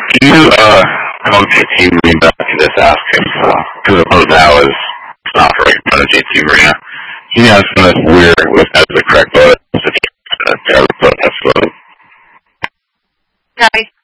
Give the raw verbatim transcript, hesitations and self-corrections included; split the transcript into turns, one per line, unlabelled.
Can you, uh, I don't think he read back to just ask him, because of how is not for like G T Marina. Can you ask him this weird with as the correct vote? That's what.
Sorry.